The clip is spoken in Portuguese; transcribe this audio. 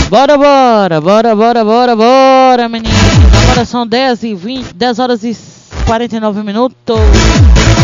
Bora, bora, bora, bora, bora, bora, menino. Agora são 10 horas e 49 minutos.